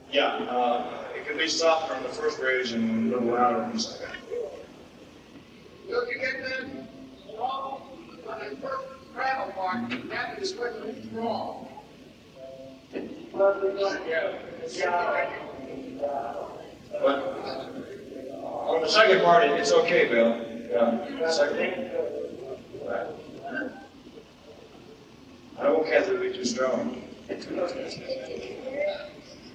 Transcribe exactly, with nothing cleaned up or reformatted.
Yeah, uh, it can be softer on the first bridge and a little louder on the second. Look, you get that wrong on the first travel part, that is what is wrong. Yeah. Yeah. But on the second part, it- it's okay, Bill. Yeah, second. Right. I don't want Kathy to be too strong.